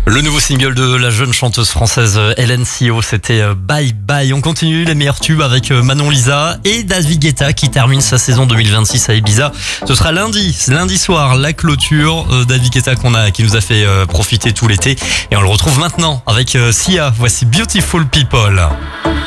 Le nouveau single de la jeune chanteuse française Hélène Sio, c'était Bye Bye. On continue les meilleurs tubes avec Manon Lisa et David Guetta qui termine sa saison 2026 à Ibiza. Ce sera lundi soir, la clôture. David Guetta qui nous a fait profiter tout l'été. Et on le retrouve maintenant avec Sia. Voici Beautiful People.